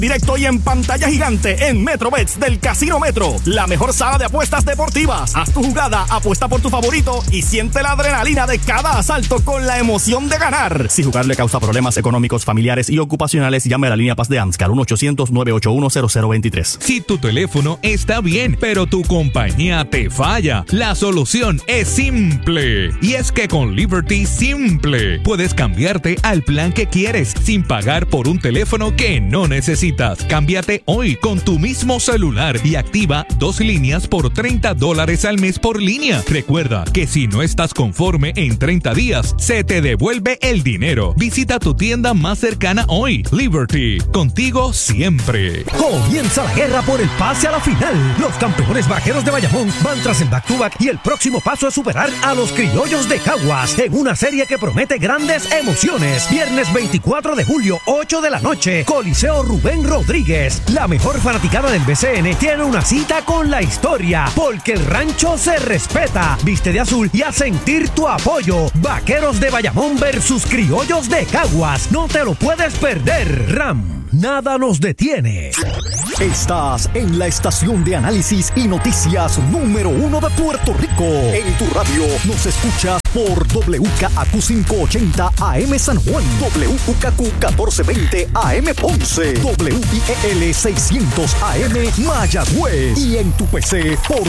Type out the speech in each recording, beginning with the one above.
Directo y en pantalla gigante en MetroBets del Casino Metro. La mejor sala de apuestas deportivas. Haz tu jugada, apuesta por tu favorito y siente la adrenalina de cada asalto con la emoción de ganar. Si jugar le causa problemas económicos, familiares y ocupacionales, llame a la línea Paz de AMSCA al 1-800-981-0023. Si tu teléfono está bien, pero tu compañía te falla, la solución es simple. Y es que con Liberty Simple puedes cambiarte al plan que quieres sin pagar por un teléfono que no necesitas. Cámbiate hoy con tu mismo celular y activa 2 líneas por $30 al mes por línea. Recuerda que si no estás conforme en 30 días, se te devuelve el dinero. Visita tu tienda más cercana hoy. Liberty, contigo siempre. Comienza la guerra por el pase a la final. Los campeones vaqueros de Bayamón van tras el back-to-back y el próximo paso es superar a los criollos de Caguas en una serie que promete grandes emociones. Viernes 24 de julio, 8 de la noche, Coliseo Rubén Rodríguez. La mejor fanaticada del BCN tiene una cita con la historia, porque el rancho se respeta. Viste de azul y a sentir tu apoyo. Vaqueros de Bayamón versus criollos de Caguas. No te lo puedes perder. RAM, nada nos detiene. Estás en la estación de análisis y noticias número 1 de Puerto Rico. En tu radio nos escuchas por WKAQ 580 AM San Juan, WKQ 1420 AM Ponce, WIEL 600 AM Mayagüez y en tu PC por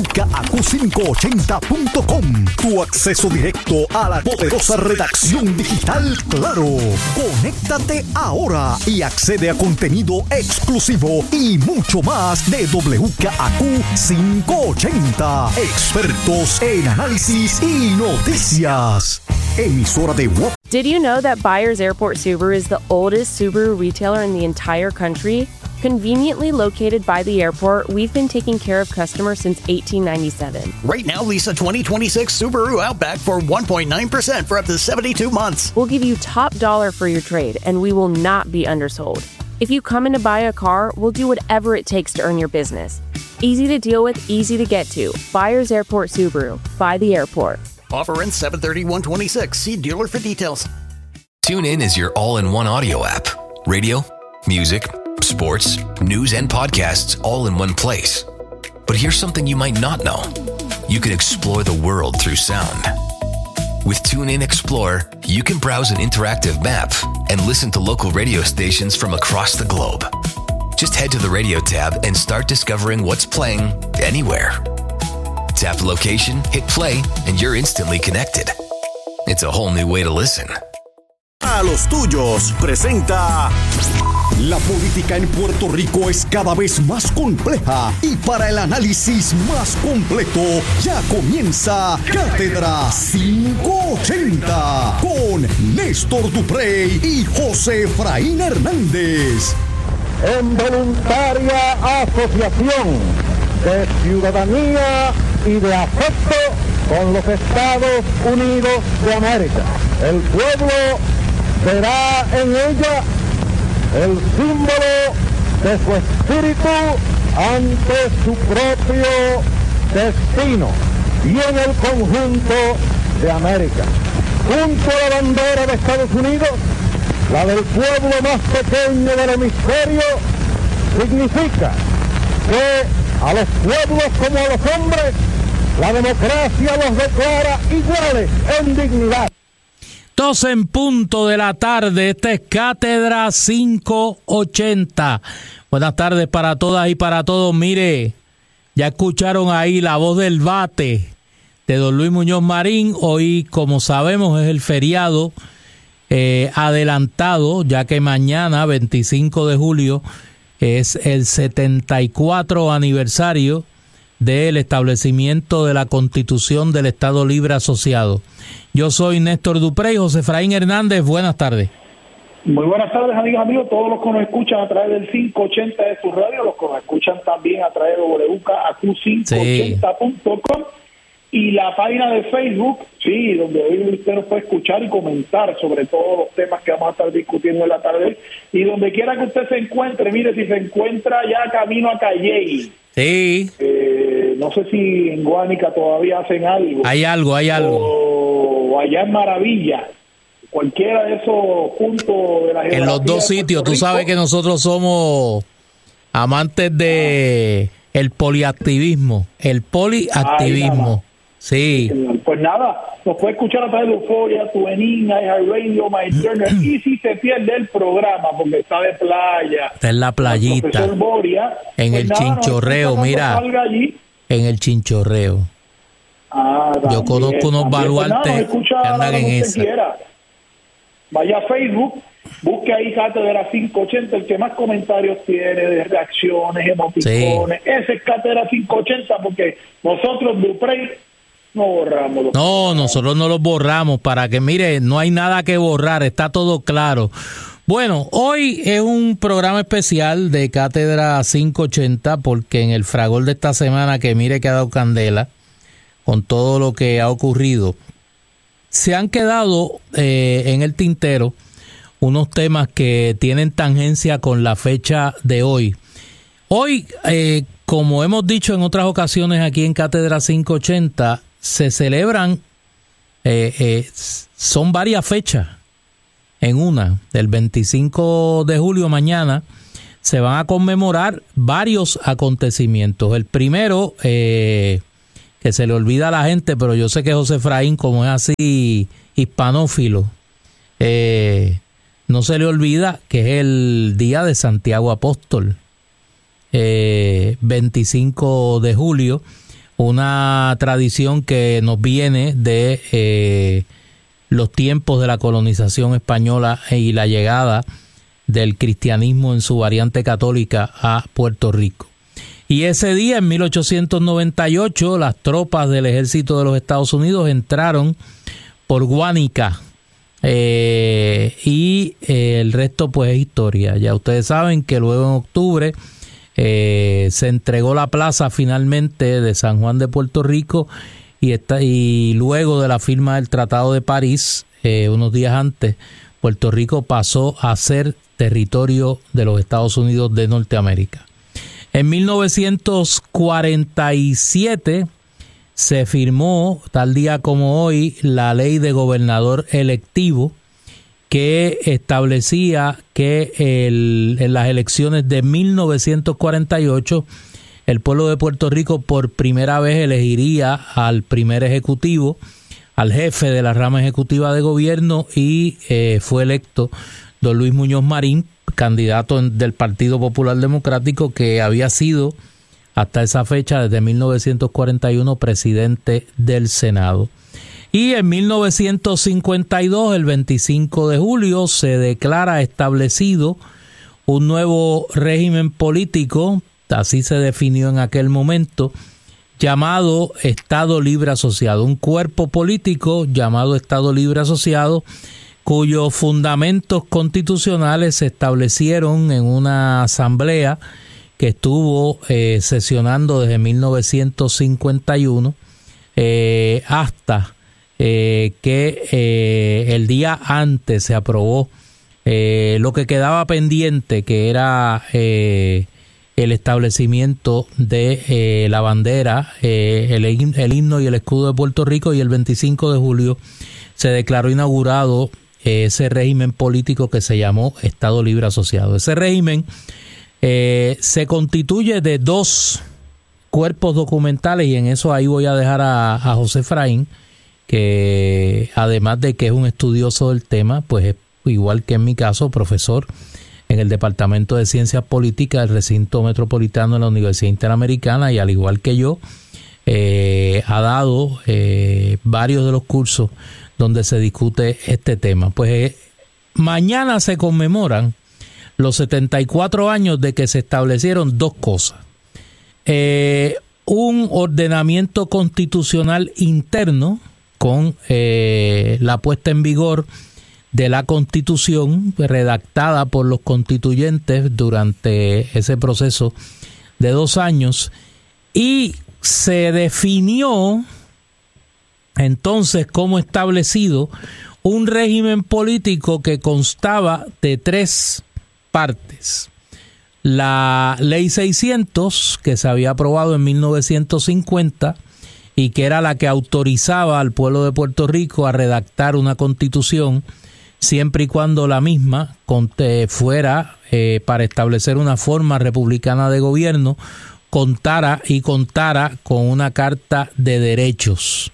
WKAQ580.com. Tu acceso directo a la poderosa redacción digital Claro. Conéctate ahora y accede a contenido exclusivo y mucho más de WKAQ 580. Expertos en análisis y noticias. Emisora de WAP. Did you know that Byers Airport Subaru is the oldest Subaru retailer in the entire country? Conveniently located by the airport, we've been taking care of customers since 1897. Right now, lease a 2026 Subaru Outback for 1.9% for up to 72 months. We'll give you top dollar for your trade, and we will not be undersold. If you come in to buy a car, we'll do whatever it takes to earn your business. Easy to deal with, easy to get to. Byers Airport Subaru. By the airport. Offer ends 7/31/26. See dealer for details. TuneIn is your all-in-one audio app. Radio, music, sports, news, and podcasts all in one place. But here's something you might not know. You can explore the world through sound. With TuneIn Explorer, you can browse an interactive map and listen to local radio stations from across the globe. Just head to the radio tab and start discovering what's playing anywhere. Tap location, hit play, and you're instantly connected. It's a whole new way to listen. A los tuyos presenta. La política en Puerto Rico es cada vez más compleja y para el análisis más completo ya comienza Cátedra 580 con Néstor Duprey y José Efraín Hernández. En voluntaria asociación de ciudadanía y de afecto con los Estados Unidos de América, el pueblo verá en ella el símbolo de su espíritu ante su propio destino y en el conjunto de América. Junto a la bandera de Estados Unidos, la del pueblo más pequeño del hemisferio, significa que a los pueblos como a los hombres, la democracia los declara iguales en dignidad. 12 en punto de la tarde, esta es Cátedra 580. Buenas tardes para todas y para todos. Mire, ya escucharon ahí la voz del bate de don Luis Muñoz Marín. Hoy, como sabemos, es el feriado adelantado, ya que mañana, 25 de julio, es el 74 aniversario del establecimiento de la Constitución del Estado Libre Asociado. Yo soy Néstor Duprey. José Efraín Hernández, buenas tardes. Muy buenas tardes, amigos, todos los que nos escuchan a través del 580 de su radio, los que nos escuchan también a través de WKAQ580.com y la página de Facebook, sí, donde hoy usted nos puede escuchar y comentar sobre todos los temas que vamos a estar discutiendo en la tarde, y donde quiera que usted se encuentre. Mire, si se encuentra ya camino a Calley, sí, no sé si en Guánica todavía hacen algo. Hay algo. O allá en Maravilla, cualquiera de esos puntos de la geografía. En los dos sitios, tú sabes que nosotros somos amantes de el poliactivismo. Sí. Pues nada, nos puede escuchar a través de Euforia, TuneIn, iHeartRadio, MyTurner. Y si se pierde el programa porque está de playa, está en la playita, Boria, en pues el chinchorreo, mira, en el chinchorreo. Yo conozco unos baluartes que andan en esa. Vaya a Facebook, busque ahí Cátedra 580, el que más comentarios tiene, de reacciones, emoticones. Sí. Ese es Cátedra 580, porque nosotros, Duprey, no borramos. No, nosotros no los borramos, para que, mire, no hay nada que borrar, está todo claro. Bueno, hoy es un programa especial de Cátedra 580, porque en el fragor de esta semana, que mire que ha dado candela, con todo lo que ha ocurrido, se han quedado en el tintero unos temas que tienen tangencia con la fecha de hoy. Hoy, como hemos dicho en otras ocasiones aquí en Cátedra 580, se celebran, son varias fechas en una. El 25 de julio, mañana, se van a conmemorar varios acontecimientos. El primero, que se le olvida a la gente, pero yo sé que José Efraín, como es así hispanófilo, no se le olvida que es el día de Santiago Apóstol, 25 de julio, una tradición que nos viene de los tiempos de la colonización española y la llegada del cristianismo en su variante católica a Puerto Rico. Y ese día, en 1898, las tropas del ejército de los Estados Unidos entraron por Guánica, y el resto pues es historia. Ya ustedes saben que luego en octubre se entregó la plaza finalmente de San Juan de Puerto Rico, y luego de la firma del Tratado de París, unos días antes, Puerto Rico pasó a ser territorio de los Estados Unidos de Norteamérica. En 1947 se firmó, tal día como hoy, la ley de gobernador electivo, que establecía que en las elecciones de 1948 el pueblo de Puerto Rico por primera vez elegiría al primer ejecutivo, al jefe de la rama ejecutiva de gobierno, y fue electo don Luis Muñoz Marín, candidato del Partido Popular Democrático, que había sido hasta esa fecha, desde 1941, presidente del Senado. Y en 1952, el 25 de julio, se declara establecido un nuevo régimen político, así se definió en aquel momento, llamado Estado Libre Asociado, un cuerpo político llamado Estado Libre Asociado, cuyos fundamentos constitucionales se establecieron en una asamblea que estuvo sesionando desde 1951 hasta que el día antes se aprobó lo que quedaba pendiente, que era el establecimiento de la bandera, el himno y el escudo de Puerto Rico, y el 25 de julio se declaró inaugurado ese régimen político que se llamó Estado Libre Asociado. Ese régimen se constituye de dos cuerpos documentales, y en eso ahí voy a dejar a José Efraín, que además de que es un estudioso del tema, pues es, igual que en mi caso, profesor en el Departamento de Ciencias Políticas del Recinto Metropolitano de la Universidad Interamericana, y al igual que yo, ha dado varios de los cursos donde se discute este tema. Pues mañana se conmemoran los 74 años de que se establecieron dos cosas. Un ordenamiento constitucional interno con la puesta en vigor de la Constitución redactada por los constituyentes durante ese proceso de 2 años, y se definió entonces como establecido un régimen político que constaba de 3 partes. La Ley 600, que se había aprobado en 1950 y que era la que autorizaba al pueblo de Puerto Rico a redactar una constitución siempre y cuando la misma fuera para establecer una forma republicana de gobierno, contara con una carta de derechos.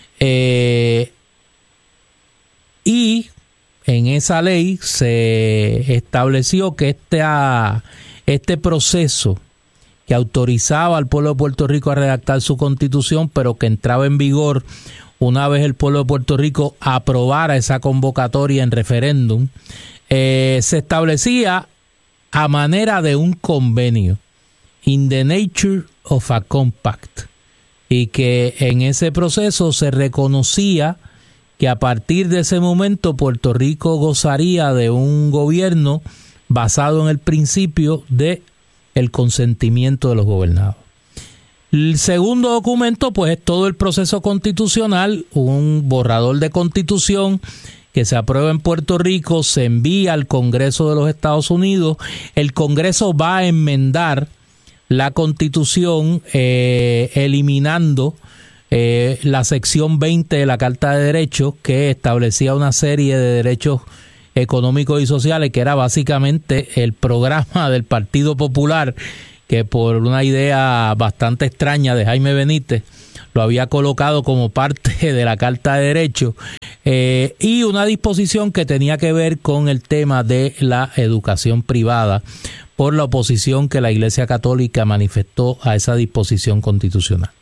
Y en esa ley se estableció que este proceso que autorizaba al pueblo de Puerto Rico a redactar su constitución, pero que entraba en vigor una vez el pueblo de Puerto Rico aprobara esa convocatoria en referéndum, se establecía a manera de un convenio, in the nature of a compact, y que en ese proceso se reconocía que a partir de ese momento Puerto Rico gozaría de un gobierno basado en el principio de el consentimiento de los gobernados. El segundo documento, pues, es todo el proceso constitucional, un borrador de constitución que se aprueba en Puerto Rico, se envía al Congreso de los Estados Unidos. El Congreso va a enmendar la Constitución eliminando la sección 20 de la Carta de Derechos, que establecía una serie de derechos económicos y sociales, que era básicamente el programa del Partido Popular, que por una idea bastante extraña de Jaime Benítez lo había colocado como parte de la Carta de Derechos, y una disposición que tenía que ver con el tema de la educación privada, por la oposición que la Iglesia Católica manifestó a esa disposición constitucional.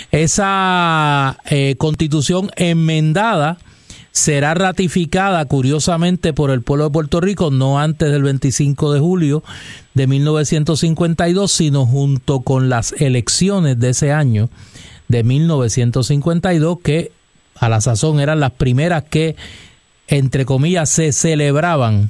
Esa constitución enmendada será ratificada, curiosamente, por el pueblo de Puerto Rico no antes del 25 de julio de 1952, sino junto con las elecciones de ese año de 1952, que a la sazón eran las primeras que, entre comillas, se celebraban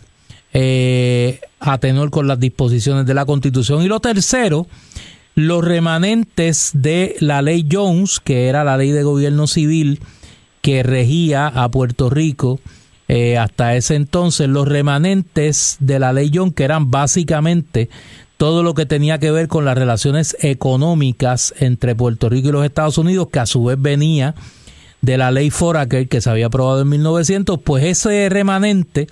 a tenor con las disposiciones de la Constitución. Y lo tercero, los remanentes de la ley Jones, que era la ley de gobierno civil que regía a Puerto Rico hasta ese entonces, los remanentes de la ley Jones, que eran básicamente todo lo que tenía que ver con las relaciones económicas entre Puerto Rico y los Estados Unidos, que a su vez venía de la ley Foraker, que se había aprobado en 1900, pues ese remanente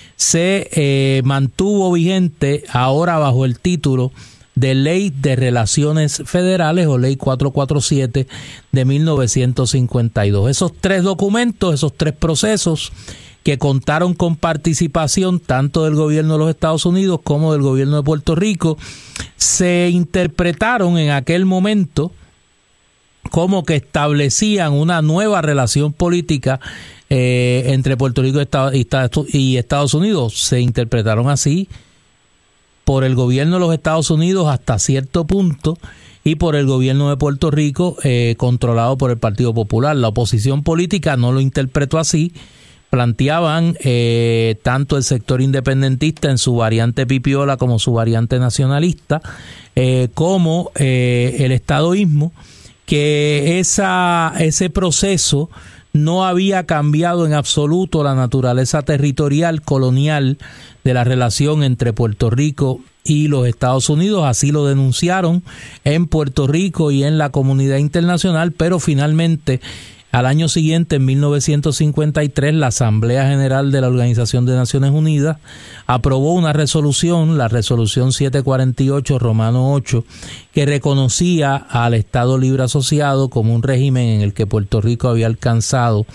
se mantuvo vigente ahora bajo el título de Ley de Relaciones Federales, o Ley 447 de 1952. Esos tres documentos, esos tres procesos que contaron con participación tanto del gobierno de los Estados Unidos como del gobierno de Puerto Rico, se interpretaron en aquel momento como que establecían una nueva relación política entre Puerto Rico y Estados Unidos. Se interpretaron así por el gobierno de los Estados Unidos hasta cierto punto y por el gobierno de Puerto Rico, controlado por el Partido Popular. La oposición política no lo interpretó así. Planteaban tanto el sector independentista en su variante pipiola como su variante nacionalista, como el estadoísmo, que ese proceso no había cambiado en absoluto la naturaleza territorial colonial de la relación entre Puerto Rico y los Estados Unidos. Así lo denunciaron en Puerto Rico y en la comunidad internacional, pero finalmente al año siguiente, en 1953, la Asamblea General de la Organización de Naciones Unidas aprobó una resolución, la resolución 748 Romano 8, que reconocía al Estado Libre Asociado como un régimen en el que Puerto Rico había alcanzado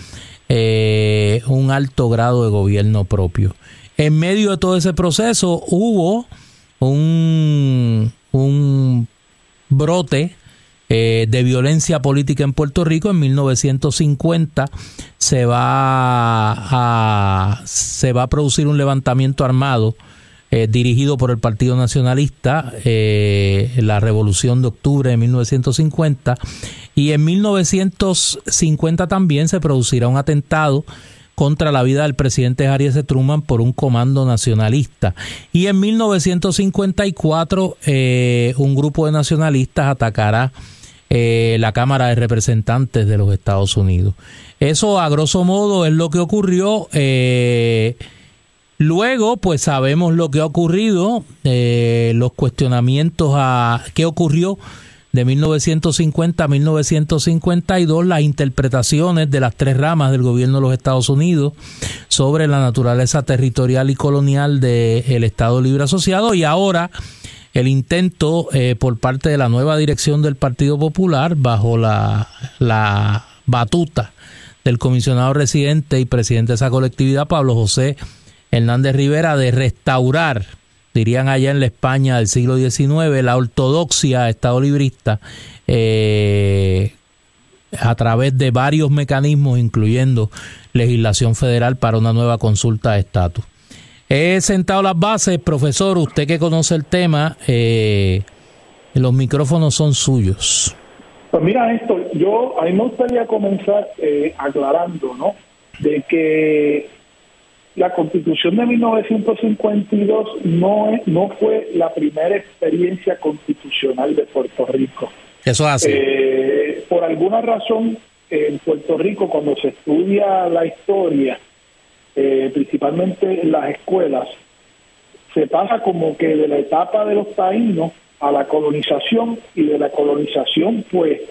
un alto grado de gobierno propio. En medio de todo ese proceso hubo un brote de violencia política en Puerto Rico. En 1950 se va a producir un levantamiento armado dirigido por el Partido Nacionalista, la Revolución de Octubre de 1950, y en 1950 también se producirá un atentado contra la vida del presidente Harry S. Truman por un comando nacionalista. Y en 1954 un grupo de nacionalistas atacará la Cámara de Representantes de los Estados Unidos. Eso, a grosso modo, es lo que ocurrió. Luego, pues sabemos lo que ha ocurrido, los cuestionamientos a qué ocurrió de 1950 a 1952, las interpretaciones de las tres ramas del gobierno de los Estados Unidos sobre la naturaleza territorial y colonial del Estado Libre Asociado, y ahora el intento por parte de la nueva dirección del Partido Popular, bajo la batuta del comisionado residente y presidente de esa colectividad, Pablo José Hernández Rivera, de restaurar, dirían allá en la España del siglo XIX, la ortodoxia estadolibrista a través de varios mecanismos, incluyendo legislación federal para una nueva consulta de estatus. He sentado las bases, profesor, usted que conoce el tema, los micrófonos son suyos. Pues mira, Néstor, a mí me gustaría comenzar aclarando, ¿no?, de que la Constitución de 1952 no fue la primera experiencia constitucional de Puerto Rico. Eso es así. Por alguna razón, en Puerto Rico, cuando se estudia la historia, principalmente en las escuelas, se pasa como que de la etapa de los taínos a la colonización, y de la colonización, pues,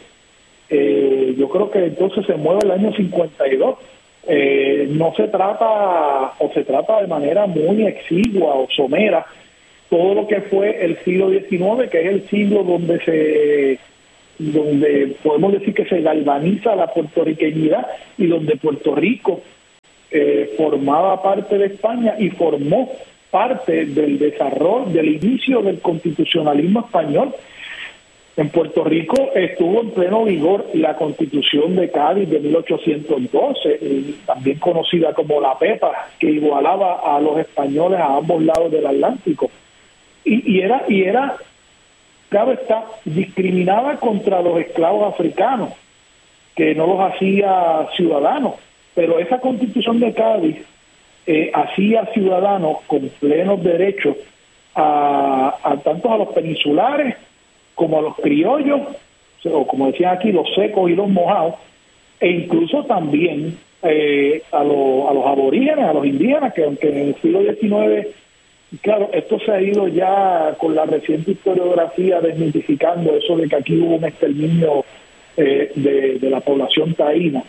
yo creo que entonces se mueve el año 52. No se trata, o se trata de manera muy exigua o somera, todo lo que fue el siglo XIX, que es el siglo donde podemos decir que se galvaniza la puertorriqueñidad, y donde Puerto Rico formaba parte de España y formó parte del desarrollo, del inicio del constitucionalismo español. En Puerto Rico estuvo en pleno vigor la Constitución de Cádiz de 1812, también conocida como la Pepa, que igualaba a los españoles a ambos lados del Atlántico. Y era, claro está, discriminada contra los esclavos africanos, que no los hacía ciudadanos. Pero esa Constitución de Cádiz hacía ciudadanos con plenos derechos tanto a los peninsulares como a los criollos, o como decían aquí, los secos y los mojados, e incluso también a los aborígenes, a los indígenas, que aunque en el siglo XIX, claro, esto se ha ido ya con la reciente historiografía desmitificando eso de que aquí hubo un exterminio de la población taína.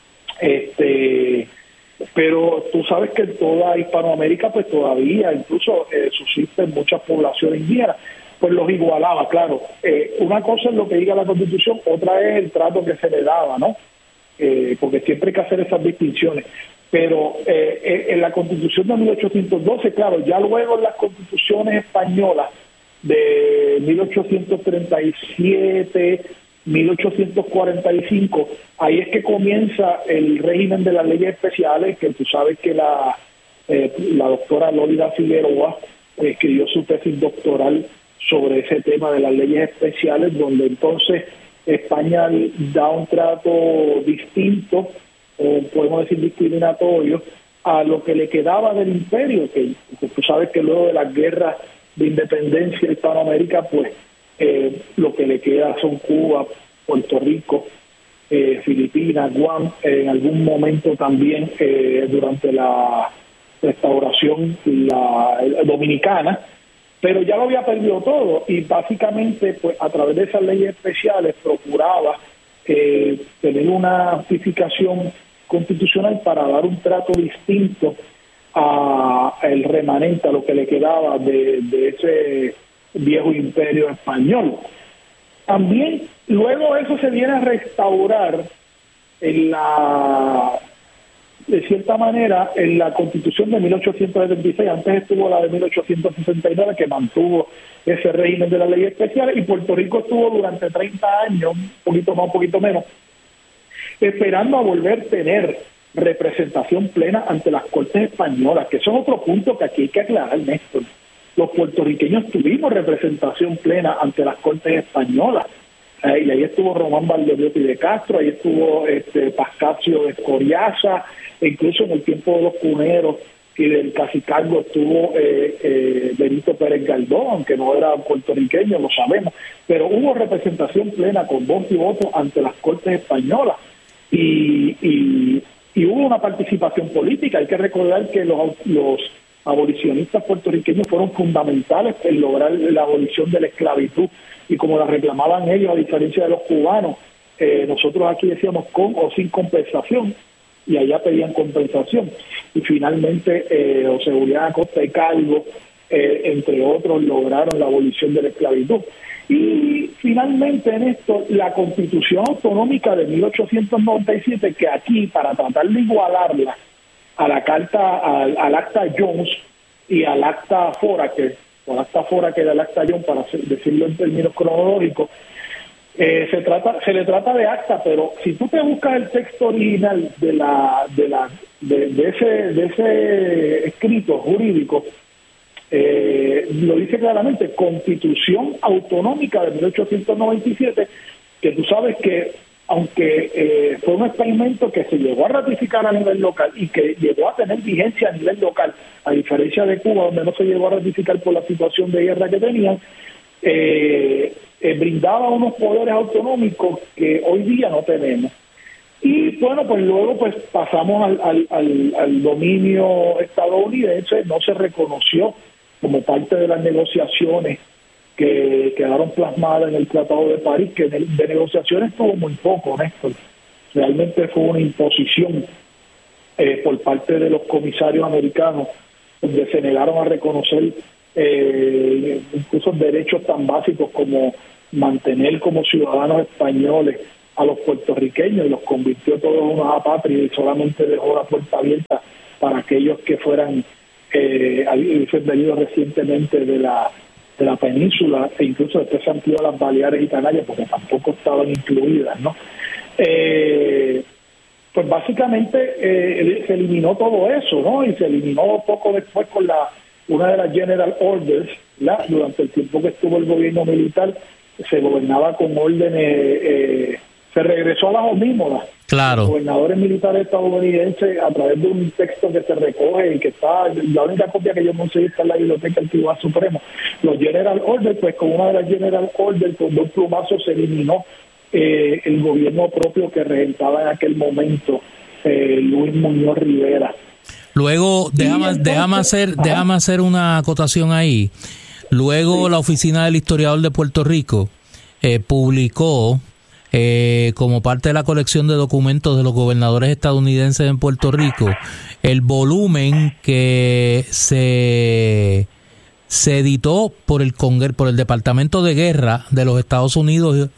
Pero tú sabes que en toda Hispanoamérica pues todavía incluso subsisten muchas poblaciones indígenas, pues los igualaba, claro. Una cosa es lo que diga la Constitución, otra es el trato que se le daba, ¿no? Porque siempre hay que hacer esas distinciones. Pero en la Constitución de 1812, claro, ya luego en las constituciones españolas de 1837, 1845, ahí es que comienza el régimen de las leyes especiales, que tú sabes que la doctora Lolida Figueroa escribió su tesis doctoral sobre ese tema de las leyes especiales, donde entonces España da un trato distinto, podemos decir discriminatorio, a lo que le quedaba del imperio, que tú sabes que luego de las guerras de independencia de Hispanoamérica, pues lo que le queda son Cuba, Puerto Rico, Filipinas, Guam, en algún momento también durante la restauración dominicana, pero ya lo había perdido todo, y básicamente pues a través de esas leyes especiales procuraba tener una amplificación constitucional para dar un trato distinto a el remanente, a lo que le quedaba de ese viejo imperio español. También luego eso se viene a restaurar de cierta manera en la Constitución de 1876. Antes estuvo la de 1869, que mantuvo ese régimen de las leyes especiales, y Puerto Rico estuvo durante 30 años, un poquito más, un poquito menos, esperando a volver a tener representación plena ante las Cortes Españolas, que eso es otro punto que aquí hay que aclarar, Néstor. Los puertorriqueños tuvimos representación plena ante las Cortes Españolas, y ahí estuvo Román Valdeoriotti de Castro, ahí estuvo Pascasio de Escoriaza, e incluso en el tiempo de los cuneros y del cacicargo estuvo Benito Pérez Galdós, aunque no era puertorriqueño, lo sabemos, pero hubo representación plena con voz y voto ante las Cortes Españolas, y hubo una participación política. Hay que recordar que los abolicionistas puertorriqueños fueron fundamentales en lograr la abolición de la esclavitud, y como la reclamaban ellos, a diferencia de los cubanos, nosotros aquí decíamos con o sin compensación, y allá pedían compensación. Y finalmente José Julián Acosta y Calvo, entre otros, lograron la abolición de la esclavitud. Y finalmente en esto, la Constitución Autonómica de 1897, que aquí, para tratar de igualarla a la carta, al acta Jones y al acta Foraker, o al acta Foraker y al acta Jones, para decirlo en términos cronológicos, se le trata de acta, pero si tú te buscas el texto original de ese escrito jurídico, lo dice claramente: Constitución Autonómica de 1897, que tú sabes que aunque fue un experimento que se llegó a ratificar a nivel local y que llegó a tener vigencia a nivel local, a diferencia de Cuba, donde no se llegó a ratificar por la situación de guerra que tenían, brindaba unos poderes autonómicos que hoy día no tenemos. Y bueno, pues luego pues pasamos al dominio estadounidense. No se reconoció como parte de las negociaciones que quedaron plasmadas en el Tratado de París, que de negociaciones tuvo muy poco, Néstor. Realmente fue una imposición por parte de los comisarios americanos, donde se negaron a reconocer incluso derechos tan básicos como mantener como ciudadanos españoles a los puertorriqueños, y los convirtió todos en una apátrida, y solamente dejó la puerta abierta para aquellos que fueran hubiesen venido recientemente de la península, e incluso después se amplió a las Baleares y Canarias, porque tampoco estaban incluidas, ¿no? Pues básicamente se eliminó todo eso, ¿no? Y se eliminó poco después con una de las General Orders, ¿verdad? Durante el tiempo que estuvo el gobierno militar, se gobernaba con órdenes, se regresó a las omnímodas. Claro. Los gobernadores militares estadounidenses, a través de un texto que se recoge y que está, la única copia que yo conseguí está en la Biblioteca del Tribunal Supremo, los General Orders, pues con una de las General Orders, con dos plumazos se eliminó el gobierno propio que regentaba en aquel momento Luis Muñoz Rivera. Luego, déjame hacer una acotación ahí. Luego, sí, la Oficina del Historiador de Puerto Rico publicó, como parte de la colección de documentos de los gobernadores estadounidenses en Puerto Rico, el volumen que se editó por el Departamento de Guerra de los Estados Unidos,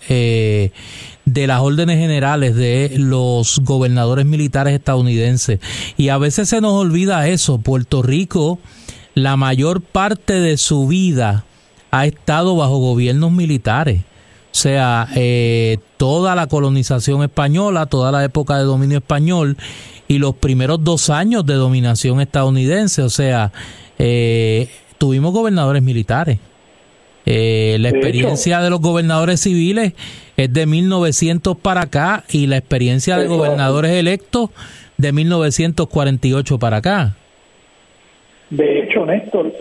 de las órdenes generales de los gobernadores militares estadounidenses. Y a veces se nos olvida eso. Puerto Rico, la mayor parte de su vida ha estado bajo gobiernos militares. O sea, toda la colonización española, toda la época de dominio español y los primeros 2 años de dominación estadounidense. O sea, tuvimos gobernadores militares. La experiencia de los gobernadores civiles es de 1900 para acá, y la experiencia de gobernadores electos de 1948 para acá. De hecho, Néstor,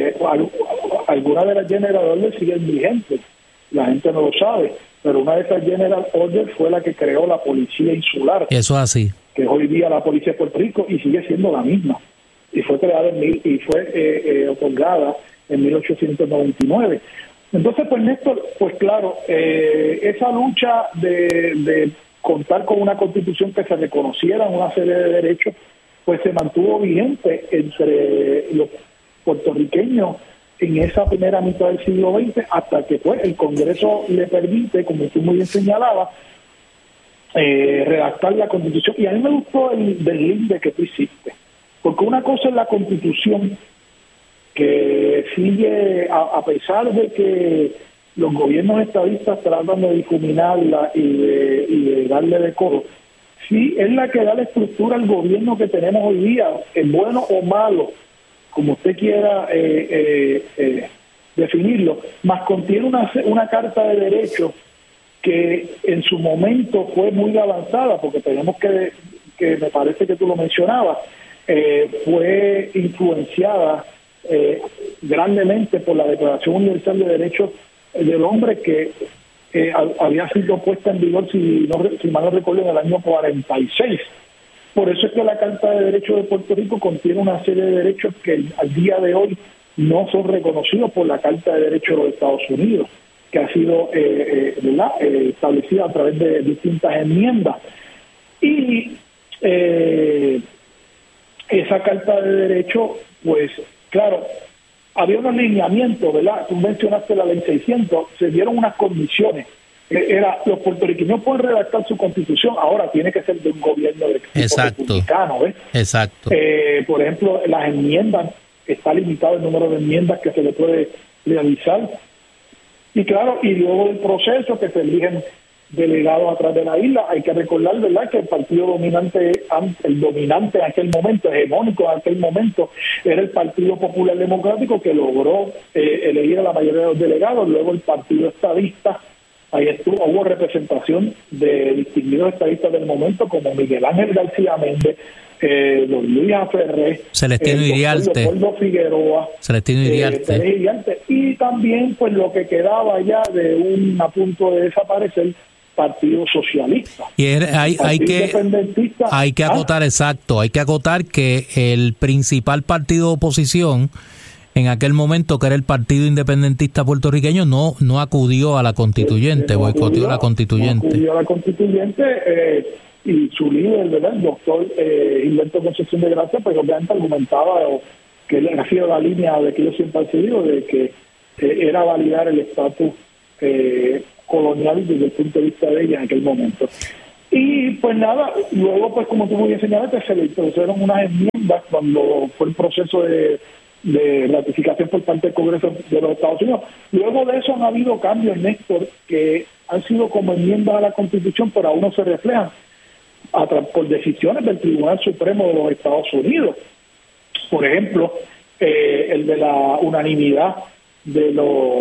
algunas de las General Orders siguen vigentes. La gente no lo sabe, pero una de esas General Orders fue la que creó la Policía Insular. Eso es así. Que es hoy día la Policía de Puerto Rico, y sigue siendo la misma. Y fue creada y fue otorgada en 1899. Entonces, pues Néstor, pues claro, esa lucha de contar con una constitución que se reconociera una serie de derechos, pues se mantuvo vigente entre los puertorriqueños en esa primera mitad del siglo XX, hasta que pues el Congreso le permite, como tú muy bien señalabas, redactar la Constitución. Y a mí me gustó del link que tú hiciste, porque una cosa es la Constitución, que sigue, a pesar de que los gobiernos estadistas tratan de difuminarla y de darle decoro, sí es la que da la estructura al gobierno que tenemos hoy día, es bueno o malo, como usted quiera definirlo, más contiene una carta de derechos que en su momento fue muy avanzada, porque tenemos que me parece que tú lo mencionabas, fue influenciada grandemente por la Declaración Universal de Derechos del Hombre, que había sido puesta en vigor, si mal no recuerdo, en el año 46. Por eso es que la Carta de Derechos de Puerto Rico contiene una serie de derechos que al día de hoy no son reconocidos por la Carta de Derechos de los Estados Unidos, que ha sido establecida a través de distintas enmiendas. Y esa Carta de Derechos, pues claro, había unos lineamientos, ¿verdad? Tú mencionaste la Ley 600, se dieron unas condiciones. Los puertorriqueños pueden redactar su constitución, ahora tiene que ser de un gobierno republicano, ¿ves? Exacto. Por ejemplo, las enmiendas, está limitado el número de enmiendas que se le puede realizar. Y claro, y luego del proceso que se eligen delegados atrás de la isla, hay que recordar, ¿verdad?, que el partido dominante, el dominante en aquel momento, hegemónico en aquel momento, era el Partido Popular Democrático, que logró elegir a la mayoría de los delegados. Luego el Partido Estadista, ahí hubo representación de distinguidos estadistas del momento como Miguel Ángel García Méndez, don Luis Aferré, Celestino Iriarte, Leopoldo Figueroa, Iriarte, y también pues lo que quedaba ya de a punto de desaparecer, Partido Socialista. Y hay que acotar, exacto, hay que acotar que el principal partido de oposición en aquel momento, que era el Partido Independentista Puertorriqueño, no acudió a la constituyente, boicoteó la constituyente. No acudió a la constituyente, y su líder, ¿verdad?, el doctor Gilberto Concepción de Gracia, pues obviamente argumentaba que él ha sido la línea de que yo siempre he seguido, de que era validar el estatus colonial desde el punto de vista de ella en aquel momento. Y pues nada, luego pues como tú muy bien señalaste, se le introdujeron unas enmiendas cuando fue el proceso de ratificación por parte del Congreso de los Estados Unidos. Luego de eso han habido cambios, Néstor, que han sido como enmiendas a la Constitución, pero aún no se reflejan por decisiones del Tribunal Supremo de los Estados Unidos. Por ejemplo, el de la unanimidad del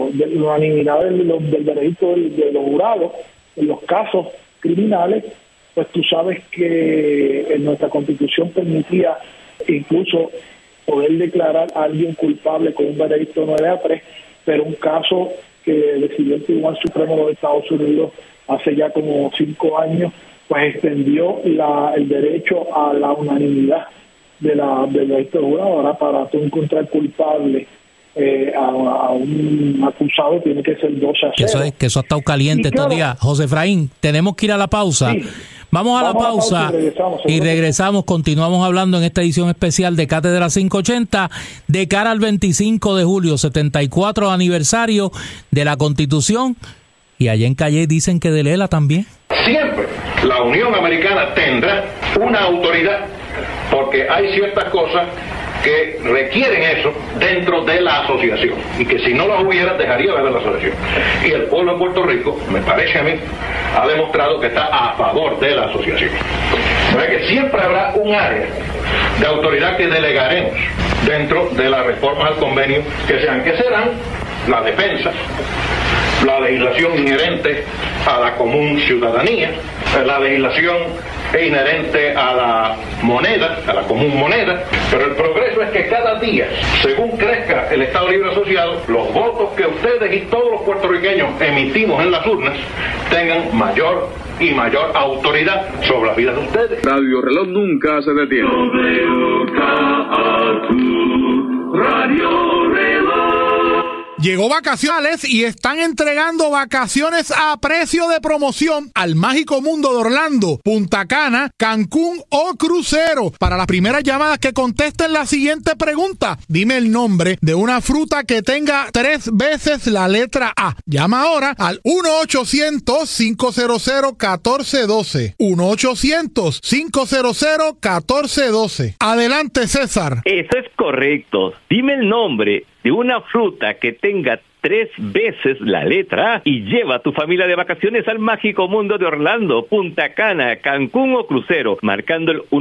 veredicto de los jurados en los casos criminales, pues tú sabes que en nuestra Constitución permitía incluso poder declarar a alguien culpable con un veredicto 9-3, pero un caso que decidió el Tribunal Supremo de los Estados Unidos hace ya como 5 años, pues extendió el derecho a la unanimidad del veredicto jurado. Ahora, para tú encontrar culpable a un acusado, tiene que ser 2-0. Que eso ha estado caliente estos días. José Efraín, tenemos que ir a la pausa. Sí. Vamos a la pausa y regresamos. Continuamos hablando en esta edición especial de Cátedra 580 de cara al 25 de julio, 74 aniversario de la Constitución. Y allá en Calle dicen que de Lela también. Siempre la Unión Americana tendrá una autoridad, porque hay ciertas cosas que requieren eso dentro de la asociación, y que si no las hubiera dejaría de haber la asociación. Y el pueblo de Puerto Rico, me parece a mí, ha demostrado que está a favor de la asociación. O sea que siempre habrá un área de autoridad que delegaremos dentro de las reformas al convenio que serán la defensa, la legislación inherente a la común ciudadanía, la legislación inherente a la moneda, a la común moneda, pero el progreso es que cada día, según crezca el Estado Libre Asociado, los votos que ustedes y todos los puertorriqueños emitimos en las urnas tengan mayor y mayor autoridad sobre la vida de ustedes. Radio Reloj nunca se detiene. Radio Reloj. Llegó Vacaciones y están entregando vacaciones a precio de promoción al mágico mundo de Orlando, Punta Cana, Cancún o crucero. Para las primeras llamadas que contesten la siguiente pregunta, dime el nombre de una fruta que tenga 3 veces la letra A. Llama ahora al 1-800-500-1412. 1-800-500-1412. Adelante, César. Eso es correcto. Dime el nombre de una fruta que tenga 3 veces la letra A y lleva a tu familia de vacaciones al mágico mundo de Orlando, Punta Cana, Cancún o crucero, marcando el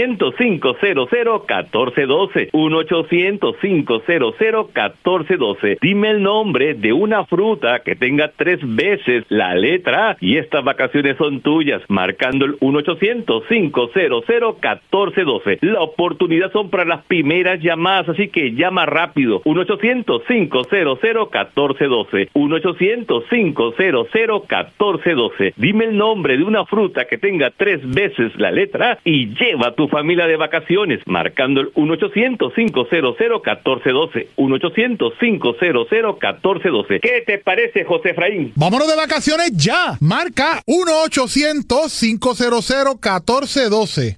1-800-500-1412. 1-800-500-1412. Dime el nombre de una fruta que tenga 3 veces la letra A y estas vacaciones son tuyas, marcando el 1-800-500-1412. La oportunidad son para las primeras llamadas, así que llama rápido. 1-800-500-1412. 1-800-500-1412. 1-800-500-1412. Dime el nombre de una fruta que tenga 3 veces la letra A y lleva a tu familia de vacaciones marcando el 1-800-500-1412. 1-800-500-1412. ¿Qué te parece, José Efraín? Vámonos de vacaciones ya. Marca 1-800-500-1412.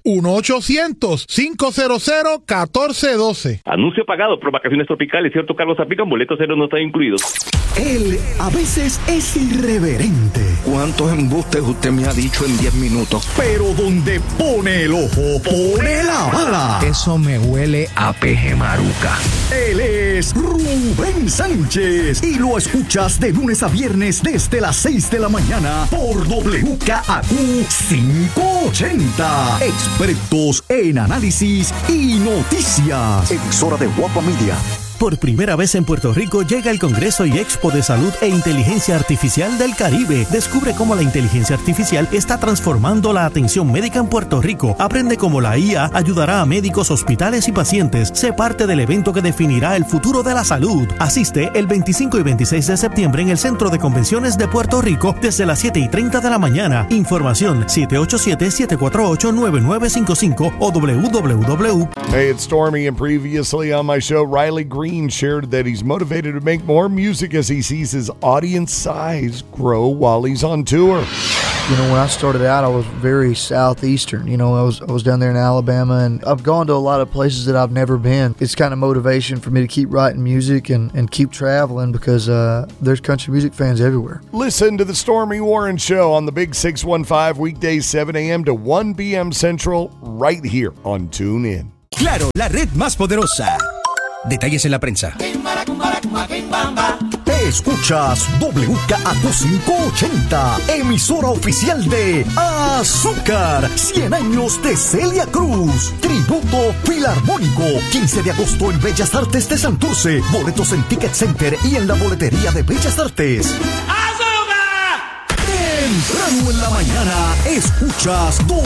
1-800-500-1412. Anuncio pagado por Vacaciones Tropicales. Ciertos cargos aplican, boletos cero no están incluidos. Él a veces es irreverente. ¿Cuántos embustes usted me ha dicho en 10 minutos? Pero donde pone el ojo, pone la bala. Eso me huele a peje maruca. Él es Rubén Sánchez y lo escuchas de lunes a viernes desde las 6 de la mañana por WKAQ 580. Expertos en análisis y noticias. Emisora de Guapa Media. Por primera vez en Puerto Rico llega el Congreso y Expo de Salud e Inteligencia Artificial del Caribe. Descubre cómo la inteligencia artificial está transformando la atención médica en Puerto Rico. Aprende cómo la IA ayudará a médicos, hospitales y pacientes. Sé parte del evento que definirá el futuro de la salud. Asiste el 25 y 26 de septiembre en el Centro de Convenciones de Puerto Rico desde las 7:30 de la mañana. Información 787-748-9955 o www. Hey, it's Stormy, and previously on my show, Riley Green shared that he's motivated to make more music as he sees his audience size grow while he's on tour. You know, when I started out, I was very southeastern. You know, I was down there in Alabama, and I've gone to a lot of places that I've never been. It's kind of motivation for me to keep writing music and keep traveling because there's country music fans everywhere. Listen to the Stormy Warren Show on the Big 615 weekdays 7 a.m. to 1 p.m. Central right here on TuneIn. Claro, la red más poderosa. Detalles en la prensa. Escuchas WKAQ 580, emisora oficial de Azúcar, 100 años de Celia Cruz, tributo filarmónico, 15 de agosto en Bellas Artes de Santurce, boletos en Ticket Center y en la boletería de Bellas Artes. ¡Azúcar! Temprano en la mañana, escuchas